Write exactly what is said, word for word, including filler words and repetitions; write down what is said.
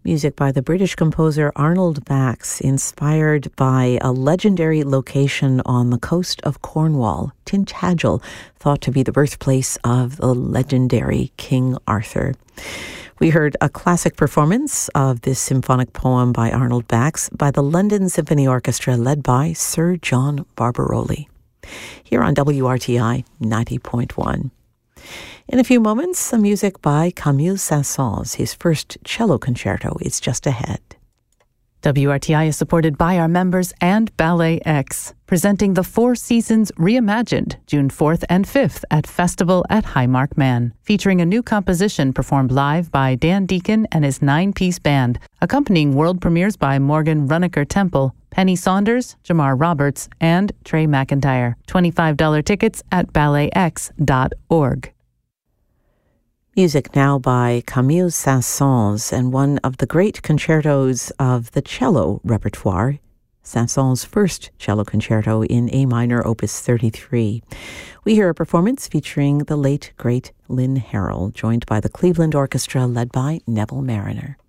Music by the British composer Arnold Bax, inspired by a legendary location on the coast of Cornwall, Tintagel, thought to be the birthplace of the legendary King Arthur. We heard a classic performance of this symphonic poem by Arnold Bax by the London Symphony Orchestra led by Sir John Barbaroli. Here on W R T I ninety point one. In a few moments, some music by Camille Saint-Saëns. His first cello concerto is just ahead. W R T I is supported by our members and Ballet X, presenting the Four Seasons Reimagined, June fourth and fifth at Festival at Highmark Man, featuring a new composition performed live by Dan Deacon and his nine-piece band, accompanying world premieres by Morgan Runneker Temple, Penny Saunders, Jamar Roberts, and Trey McIntyre. twenty-five dollars tickets at ballet x dot org. Music now by Camille Saint-Saëns, and one of the great concertos of the cello repertoire, Saint-Saëns' first cello concerto in A minor, opus thirty-three. We hear a performance featuring the late, great Lynn Harrell, joined by the Cleveland Orchestra led by Neville Mariner.